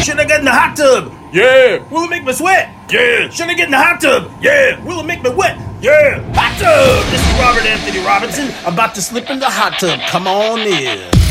Should I get in the hot tub? Yeah. Will it make me sweat? Yeah. Should I get in the hot tub? Yeah. Will it make me wet? Yeah. Hot tub! This is Robert Anthony Robinson, about to slip in the hot tub. Come on in.